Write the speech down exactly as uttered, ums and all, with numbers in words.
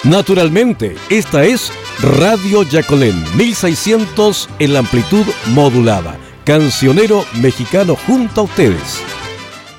Naturalmente, esta es Radio Yacolén, mil seiscientos en la amplitud modulada. Cancionero mexicano junto a ustedes.